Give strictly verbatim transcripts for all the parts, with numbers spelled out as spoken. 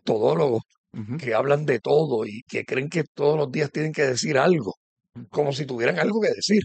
todólogos Ujú, que hablan de todo y que creen que todos los días tienen que decir algo, como si tuvieran algo que decir.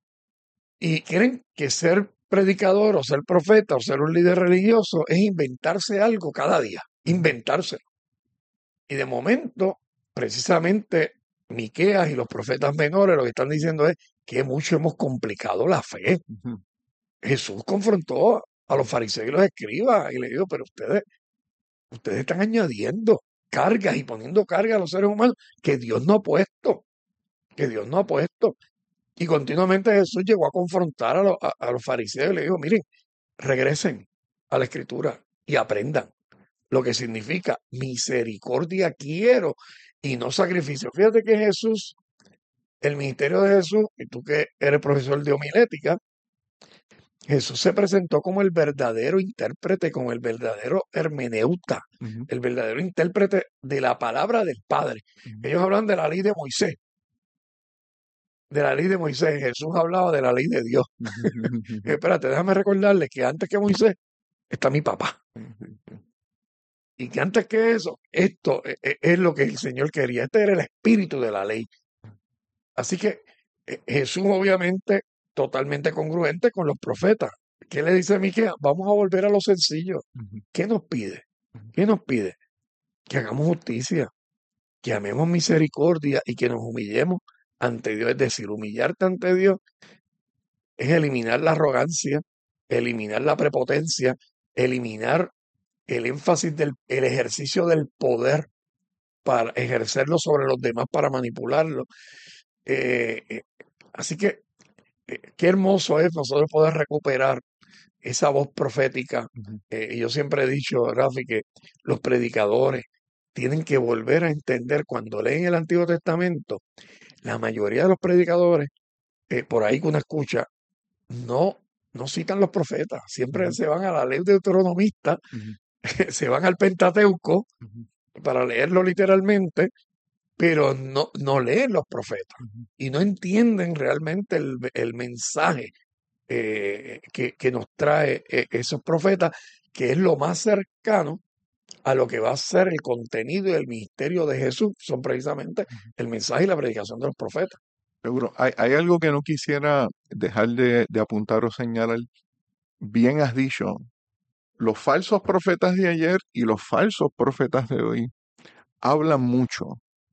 Y creen que ser predicador o ser profeta o ser un líder religioso es inventarse algo cada día, inventárselo. Y de momento, precisamente, Miqueas y los profetas menores lo que están diciendo es que mucho hemos complicado la fe. ujú. Jesús confrontó a los fariseos y los escribas y le dijo, pero ustedes, ustedes están añadiendo cargas y poniendo cargas a los seres humanos que Dios no ha puesto, que Dios no ha puesto. Y continuamente Jesús llegó a confrontar a, los- a- a los fariseos y le dijo, miren, regresen a la escritura y aprendan lo que significa misericordia quiero y no sacrificio. Fíjate que Jesús, el ministerio de Jesús, y tú que eres profesor de homilética, Jesús se presentó como el verdadero intérprete, como el verdadero hermeneuta, Ujú, el verdadero intérprete de la palabra del Padre. ujú, Ellos hablan de la ley de Moisés, de la ley de Moisés. Jesús hablaba de la ley de Dios. ujú, ujú, ujú. Espérate, déjame recordarles que antes que Moisés está mi papá. Sí, sí, sí. Y que antes que eso, esto e- e- es lo que el Señor quería. Este era el espíritu de la ley. Así que eh, Jesús, obviamente, totalmente congruente con los profetas. ¿Qué le dice a Miqueas? Vamos a volver a lo sencillo. Ujú, ¿Qué nos pide? ujú. ¿Qué nos pide? Que hagamos justicia, que amemos misericordia y que nos humillemos ante Dios. Es decir, humillarte ante Dios es eliminar la arrogancia, eliminar la prepotencia, eliminar el énfasis del el ejercicio del poder para ejercerlo sobre los demás para manipularlo. Eh, eh, así que eh, qué hermoso es nosotros poder recuperar esa voz profética. Ujú. Eh, y yo siempre he dicho, Rafi, que los predicadores tienen que volver a entender cuando leen el Antiguo Testamento, la mayoría de los predicadores, eh, por ahí que uno escucha, no, no citan los profetas, siempre Ujú, se van a la ley deuteronomista, ujú, se van al Pentateuco ujú, para leerlo literalmente, pero no, no leen los profetas ujú. y no entienden realmente el, el mensaje eh, que, que nos trae eh, esos profetas, que es lo más cercano a lo que va a ser el contenido y el ministerio de Jesús, son precisamente el mensaje y la predicación de los profetas. Seguro. Hay, hay algo que no quisiera dejar de, de apuntar o señalar. Bien has dicho, los falsos profetas de ayer y los falsos profetas de hoy hablan mucho.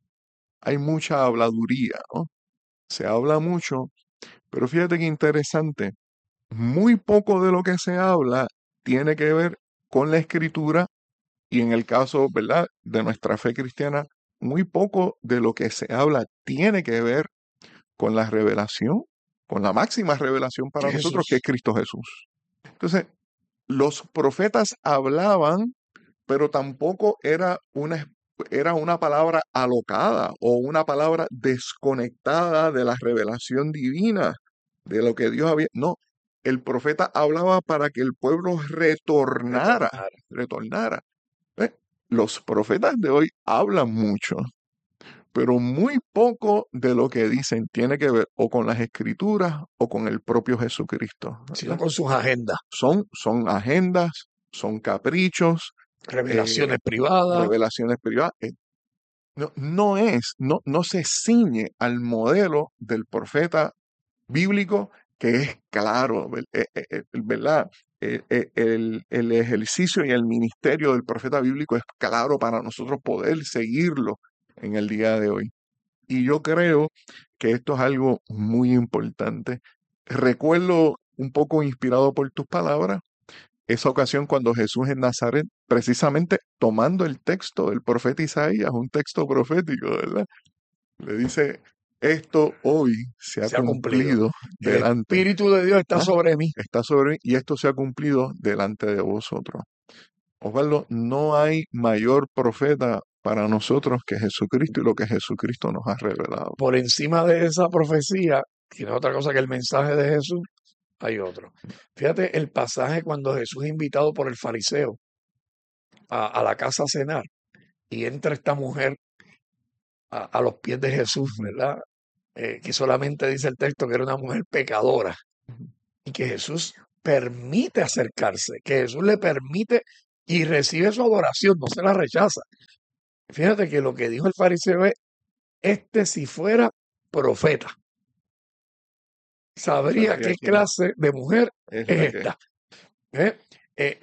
Hay mucha habladuría, ¿no? Se habla mucho, pero fíjate qué interesante. Muy poco de lo que se habla tiene que ver con la escritura y en el caso, ¿verdad?, de nuestra fe cristiana, muy poco de lo que se habla tiene que ver con la revelación, con la máxima revelación para nosotros que es Jesús. Cristo Jesús. Entonces, los profetas hablaban, pero tampoco era una, era una palabra alocada o una palabra desconectada de la revelación divina, de lo que Dios había. No, el profeta hablaba para que el pueblo retornara, Retornar. retornara. ¿Ve? Los profetas de hoy hablan mucho, pero muy poco de lo que dicen tiene que ver o con las escrituras o con el propio Jesucristo, Sino ¿verdad? con sus agendas, Son, son agendas, son caprichos, eh, revelaciones privadas. revelaciones privadas. eh, no, no es, no, no se ciñe al modelo del profeta bíblico que es claro, ¿ver- eh, eh, eh, ¿verdad? Eh, eh, el, el ejercicio y el ministerio del profeta bíblico es claro para nosotros poder seguirlo en el día de hoy. Y yo creo que esto es algo muy importante. Recuerdo un poco inspirado por tus palabras, esa ocasión cuando Jesús en Nazaret, precisamente tomando el texto del profeta Isaías, un texto profético, ¿verdad? Le dice, esto hoy se ha Se ha cumplido. cumplido El delante, Espíritu de Dios está ¿ah? sobre mí. Está sobre mí y esto se ha cumplido delante de vosotros. Osvaldo, no hay mayor profeta para nosotros que Jesucristo y lo que Jesucristo nos ha revelado. Por encima de esa profecía, que no es otra cosa que el mensaje de Jesús, hay otro. Fíjate el pasaje cuando Jesús es invitado por el fariseo a, a la casa a cenar y entra esta mujer a, a los pies de Jesús, Ujú, ¿verdad? Eh, que solamente dice el texto que era una mujer pecadora ujú, y que Jesús permite acercarse, que Jesús le permite y recibe su adoración, no se la rechaza, Fíjate que lo que dijo el fariseo es, este si fuera profeta, sabría Sabría qué quién clase de mujer es la es que. esta. ¿eh? Eh,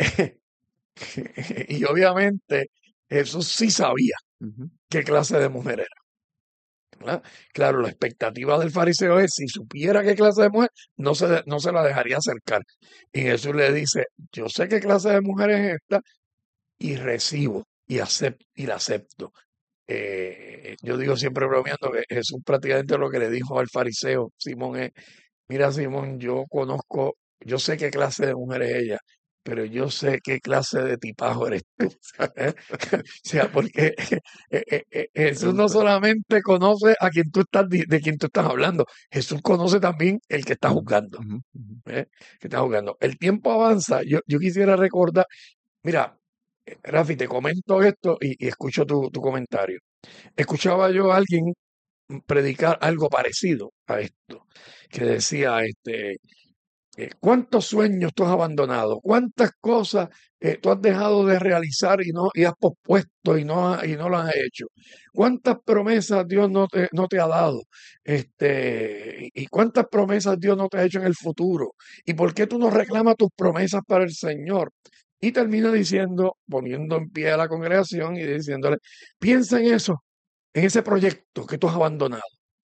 y obviamente Jesús sí sabía Ujú, qué clase de mujer era. ¿verdad? Claro, la expectativa del fariseo es, si supiera qué clase de mujer, no se, no se la dejaría acercar. Y Jesús le dice, yo sé qué clase de mujer es esta y recibo y, acepto, y la acepto. Eh, yo digo siempre bromeando que Jesús prácticamente lo que le dijo al fariseo Simón es, mira Simón, yo conozco, yo sé qué clase de mujer es ella, pero yo sé qué clase de tipajo eres tú. ¿eh? O sea, porque eh, eh, eh, me Jesús no gusta. solamente conoce a quien tú estás, di- de quien tú estás hablando, Jesús conoce también el que está Ujú, juzgando. ujú, ujú, ¿eh? Que está juzgando. El tiempo avanza, yo, yo quisiera recordar, mira, eh, Rafi, te comento esto y, y escucho tu, tu comentario. Escuchaba yo a alguien predicar algo parecido a esto, que decía, este, eh, ¿cuántos sueños tú has abandonado? ¿Cuántas cosas eh, tú has dejado de realizar y no y has pospuesto y no, ha- y no lo has hecho? ¿Cuántas promesas Dios no te, no te ha dado? Este, y cuántas promesas Dios no te ha hecho en el futuro? ¿Y por qué tú no reclamas tus promesas para el Señor? Y termina diciendo, poniendo en pie a la congregación y diciéndole, piensa en eso, en ese proyecto que tú has abandonado.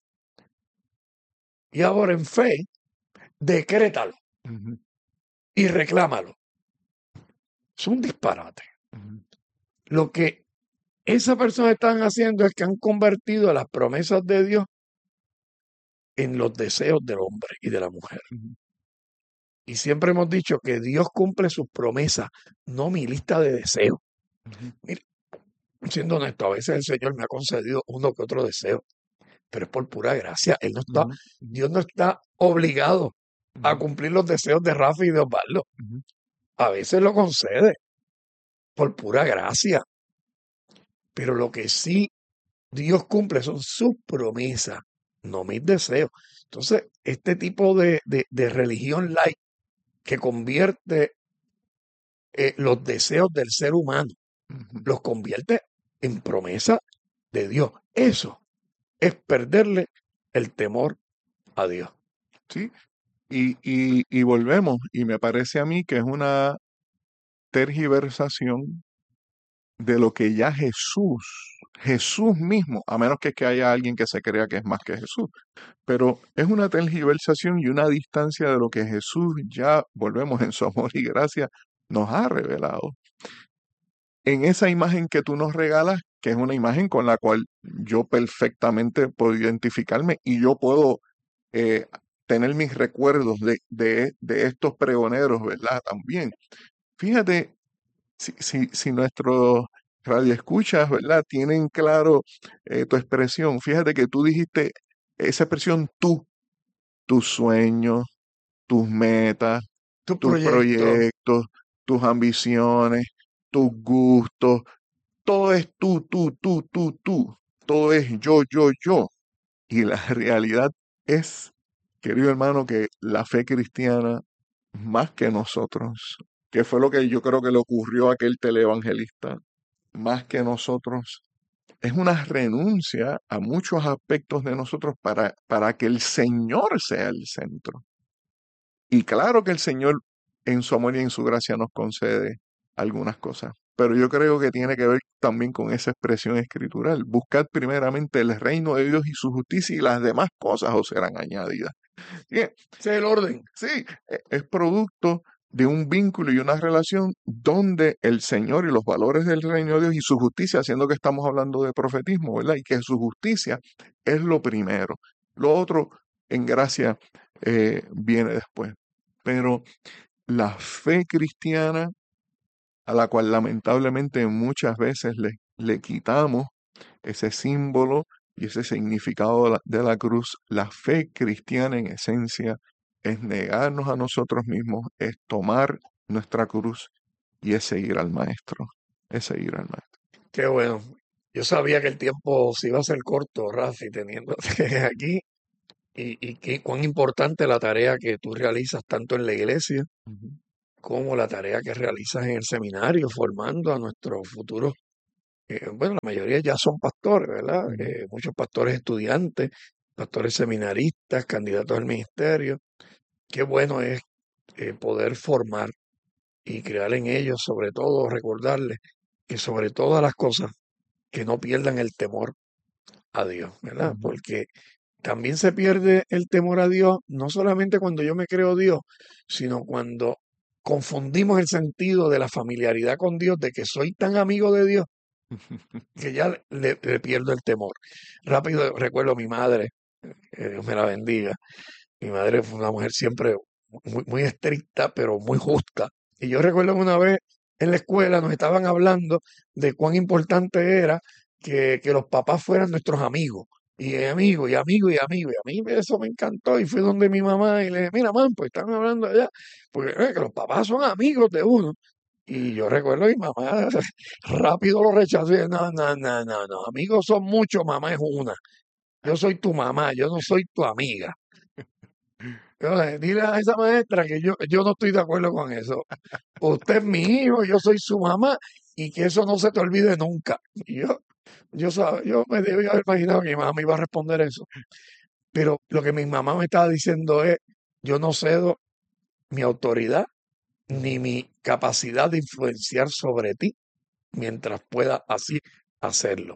Y ahora en fe, decrétalo ujú, y reclámalo. Es un disparate. ujú, Lo que esas personas están haciendo es que han convertido las promesas de Dios en los deseos del hombre y de la mujer. ujú, Y siempre hemos dicho que Dios cumple sus promesas, no mi lista de deseos. ujú, Mire, siendo honesto, a veces el Señor me ha concedido uno que otro deseo, pero es por pura gracia. Él no está, ujú, ujú, Dios no está obligado a ujú, cumplir los deseos de Rafa y de Osvaldo. ujú. A veces lo concede por pura gracia, pero lo que sí Dios cumple son sus promesas, no mis deseos. Entonces, este tipo de, de- de religión light que convierte eh, los deseos del ser humano, Ujú. los convierte en promesa de Dios. Eso es perderle el temor a Dios. Sí, y, y, y volvemos, y me parece a mí que es una tergiversación de lo que ya Jesús, Jesús mismo, a menos que, que haya alguien que se crea que es más que Jesús, pero es una tergiversación y una distancia de lo que Jesús ya, volvemos en su amor y gracia, nos ha revelado. En esa imagen que tú nos regalas, que es una imagen con la cual yo perfectamente puedo identificarme y yo puedo eh, tener mis recuerdos de, de, de estos pregoneros, ¿verdad? También. Fíjate, si, si, si nuestros radioescuchas, ¿verdad? Tienen claro eh, tu expresión. Fíjate que tú dijiste esa expresión tú, tus sueños, tus metas, Tu tus proyecto, proyectos, tus ambiciones, tus gustos. Todo es tú, tú, tú, tú, tú. Todo es yo, yo, yo. Y la realidad es, querido hermano, que la fe cristiana, más que nosotros, que fue lo que yo creo que le ocurrió a aquel televangelista, más que nosotros, es una renuncia a muchos aspectos de nosotros para, para que el Señor sea el centro. Y claro que el Señor en su amor y en su gracia nos concede algunas cosas, pero yo creo que tiene que ver también con esa expresión escritural. Buscad primeramente el reino de Dios y su justicia y las demás cosas os serán añadidas. Bien, ese es el orden. sí, e- es producto de un vínculo y una relación donde el Señor y los valores del reino de Dios y su justicia, haciendo que estamos hablando de profetismo, ¿verdad? Y que su justicia es lo primero. Lo otro, en gracia, eh, viene después. Pero la fe cristiana, a la cual lamentablemente muchas veces le, le quitamos ese símbolo y ese significado de la, de la cruz, la fe cristiana en esencia es negarnos a nosotros mismos, es tomar nuestra cruz y es seguir al Maestro, es seguir al Maestro. Qué bueno. Yo sabía que el tiempo se iba a ser corto, Rafi, teniéndote aquí. Y, y qué cuán importante la tarea que tú realizas tanto en la iglesia Ujú, como la tarea que realizas en el seminario, formando a nuestros futuros eh, bueno, la mayoría ya son pastores, ¿verdad? Ujú. Eh, muchos pastores estudiantes, pastores seminaristas, candidatos al ministerio. Qué bueno es eh, poder formar y crear en ellos, sobre todo, recordarles que sobre todas las cosas, que no pierdan el temor a Dios, ¿verdad? Ujú. Porque también se pierde el temor a Dios, no solamente cuando yo me creo Dios, sino cuando confundimos el sentido de la familiaridad con Dios, de que soy tan amigo de Dios, que ya le, le pierdo el temor. Rápido recuerdo a mi madre, que Dios me la bendiga. Mi madre fue una mujer siempre muy, muy estricta, pero muy justa. Y yo recuerdo que una vez en la escuela nos estaban hablando de cuán importante era que, que los papás fueran nuestros amigos. Y amigos, y amigos, y amigos. Y a mí eso me encantó. Y fui donde mi mamá y le dije, mira, mamá, pues están hablando allá. Porque eh, que los papás son amigos de uno. Y yo recuerdo que mi mamá rápido lo rechazó. Y dije, no, no, no, no, no. Amigos son muchos, mamá es una. Yo soy tu mamá, yo no soy tu amiga. Yo, eh, Dile a esa maestra que yo, yo no estoy de acuerdo con eso. Usted es mi hijo, yo soy su mamá y que eso no se te olvide nunca. Y yo, yo, sab- yo me debía haber imaginado que mi mamá me iba a responder eso. Pero lo que mi mamá me estaba diciendo es, yo no cedo mi autoridad ni mi capacidad de influenciar sobre ti mientras pueda así hacerlo.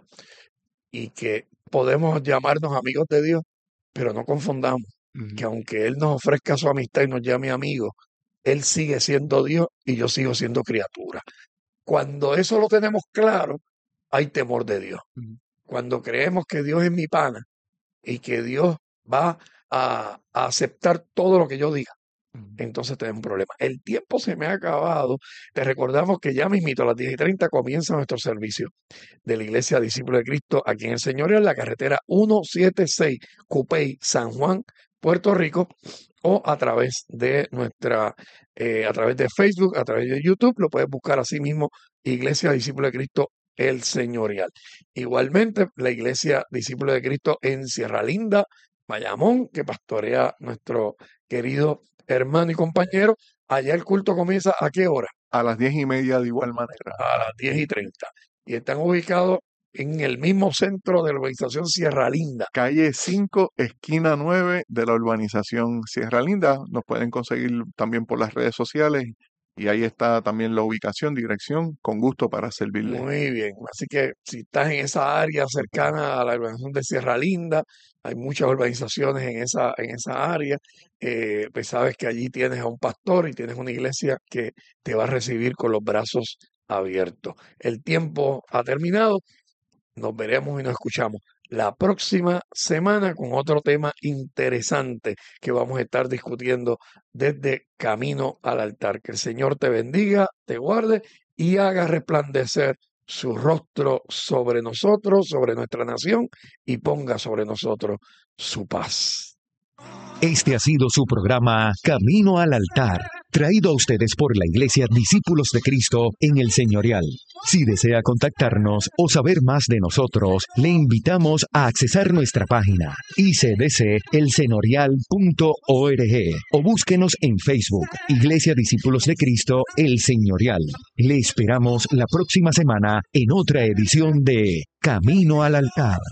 Y que podemos llamarnos amigos de Dios, pero no confundamos que Ujú. aunque Él nos ofrezca su amistad y nos llame amigos, Él sigue siendo Dios y yo sigo siendo criatura. Cuando eso lo tenemos claro, hay temor de Dios. Ujú. Cuando creemos que Dios es mi pana y que Dios va a, a aceptar todo lo que yo diga, Ujú. entonces tenemos un problema. El tiempo se me ha acabado. Te recordamos que ya mismito a las diez y treinta comienza nuestro servicio de la Iglesia Discípulo de Cristo aquí en el Señorial, en la carretera ciento setenta y seis, Cupey, San Juan, Puerto Rico, o a través de nuestra, eh, a través de Facebook, a través de YouTube, lo puedes buscar así mismo, Iglesia Discípulo de Cristo, el Señorial. Igualmente, la Iglesia Discípulo de Cristo en Sierra Linda, Bayamón, que pastorea nuestro querido hermano y compañero. Allá el culto comienza ¿a qué hora? A las diez y media de igual manera. A las diez y treinta. Y están ubicados en el mismo centro de la urbanización Sierra Linda. Calle cinco, esquina nueve de la urbanización Sierra Linda. Nos pueden conseguir también por las redes sociales y ahí está también la ubicación, dirección, con gusto para servirles. Muy bien. Así que si estás en esa área cercana a la urbanización de Sierra Linda, hay muchas urbanizaciones en esa, en esa área, eh, pues sabes que allí tienes a un pastor y tienes una iglesia que te va a recibir con los brazos abiertos. El tiempo ha terminado. Nos veremos y nos escuchamos la próxima semana con otro tema interesante que vamos a estar discutiendo desde Camino al Altar. Que el Señor te bendiga, te guarde y haga resplandecer su rostro sobre nosotros, sobre nuestra nación y ponga sobre nosotros su paz. Este ha sido su programa Camino al Altar, traído a ustedes por la Iglesia Discípulos de Cristo en el Señorial. Si desea contactarnos o saber más de nosotros, le invitamos a accesar nuestra página i c d c el señorial punto org o búsquenos en Facebook, Iglesia Discípulos de Cristo el Señorial. Le esperamos la próxima semana en otra edición de Camino al Altar.